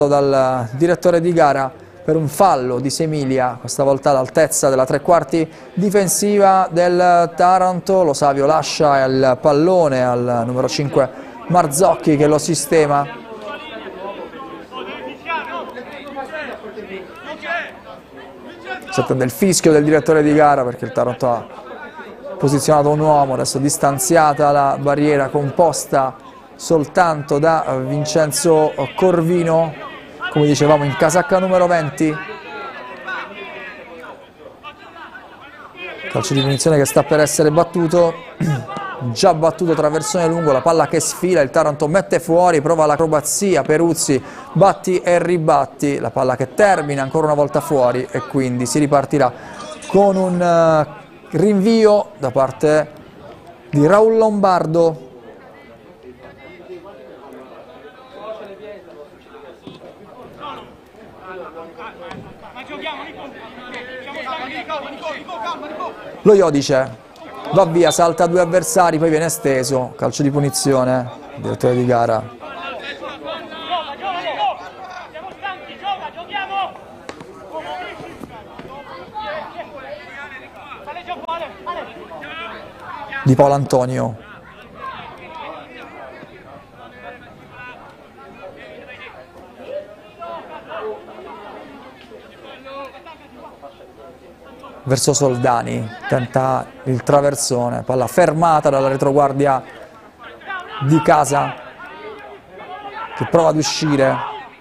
dal direttore di gara per un fallo di Semilia, questa volta all'altezza della tre quarti difensiva del Taranto. Lo Savio lascia il pallone al numero 5 Marzocchi che lo sistema. Si attende il fischio del direttore di gara perché il Taranto ha posizionato un uomo, adesso distanziata la barriera composta soltanto da Vincenzo Corvino, come dicevamo in casacca numero 20. Calcio di punizione che sta per essere battuto, già battuto traversone lungo, la palla che sfila, il Taranto mette fuori, prova l'acrobazia, Peruzzi, batti e ribatti, la palla che termina ancora una volta fuori e quindi si ripartirà con un rinvio da parte di Raul Lombardo. Lo Iodice va via, salta due avversari, poi viene steso, calcio di punizione, direttore di gara. Di Paolo Antonio. Verso Soldani, tenta il traversone, palla fermata dalla retroguardia di Casa che prova ad uscire.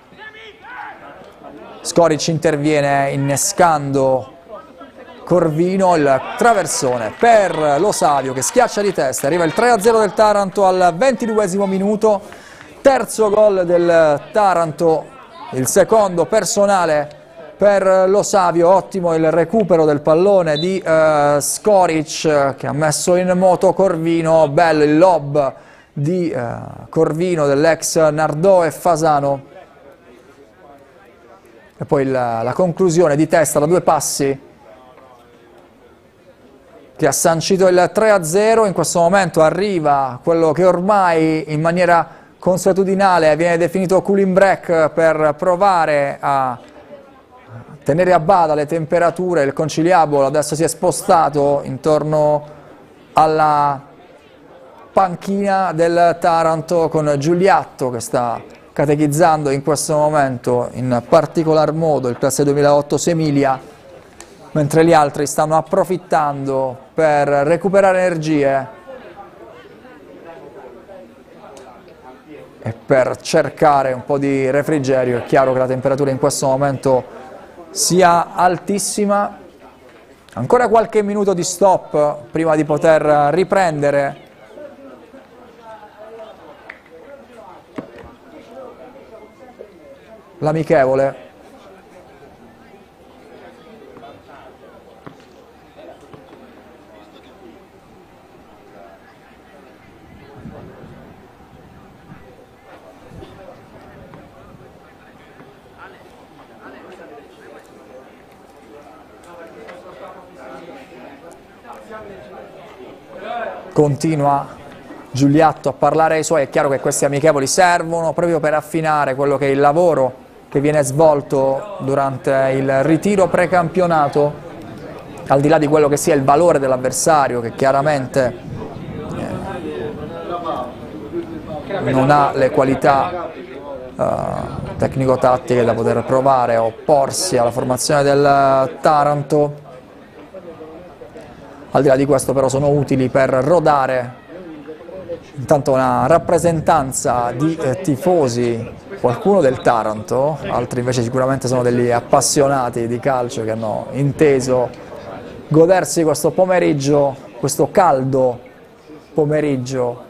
Skoric interviene innescando Corvino, il traversone per lo Savio che schiaccia di testa, arriva il 3-0 del Taranto al 22esimo minuto, terzo gol del Taranto, il secondo personale per lo Savio. Ottimo il recupero del pallone di Skoric che ha messo in moto Corvino, bello il lob di Corvino dell'ex Nardò e Fasano e poi la conclusione di testa da due passi che ha sancito il 3-0. In questo momento arriva quello che ormai in maniera consuetudinale viene definito cooling break per provare a tenere a bada le temperature. Il conciliabolo adesso si è spostato intorno alla panchina del Taranto con Giuliatto che sta catechizzando in questo momento in particolar modo il classe 2008 Semilia, mentre gli altri stanno approfittando per recuperare energie e per cercare un po' di refrigerio. È chiaro che la temperatura in questo momento sia altissima. Ancora qualche minuto di stop prima di poter riprendere l'amichevole. Continua Giuliatto a parlare ai suoi. È chiaro che questi amichevoli servono proprio per affinare quello che è il lavoro che viene svolto durante il ritiro precampionato, al di là di quello che sia il valore dell'avversario, che chiaramente non ha le qualità tecnico-tattiche da poter provare a opporsi alla formazione del Taranto. Al di là di questo però sono utili per rodare intanto una rappresentanza di tifosi, qualcuno del Taranto, altri invece sicuramente sono degli appassionati di calcio che hanno inteso godersi questo pomeriggio, questo caldo pomeriggio.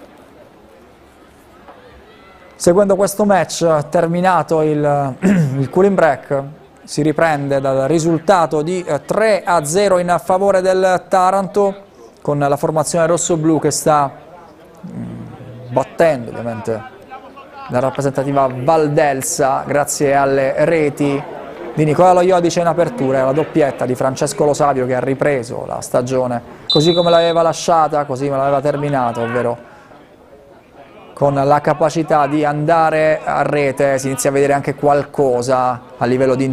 Seguendo questo match, terminato il cooling break, si riprende dal risultato di 3-0 in favore del Taranto, con la formazione rossoblu che sta battendo ovviamente la rappresentativa Valdelsa grazie alle reti di Nicola Lo Iodice in apertura e alla doppietta di Francesco Lo Savio che ha ripreso la stagione così come l'aveva lasciata, così come l'aveva terminata, ovvero con la capacità di andare a rete si inizia a vedere anche qualcosa a livello di